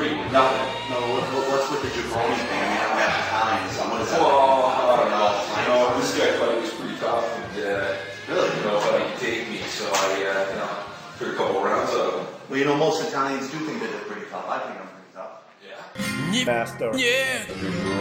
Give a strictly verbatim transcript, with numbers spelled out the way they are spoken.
three, nothing. No, what, what, what's with the jabroni thing? I mean, I'm half Italian, so what is that? Well, I don't know. You know, this guy fight was pretty tough, and uh, Really? you know, thought he could take me, so I, uh, you know, took a couple rounds out of him. Well, you know, most Italians do think that they're pretty tough. I think I'm pretty tough. Yeah. Faster. Yeah.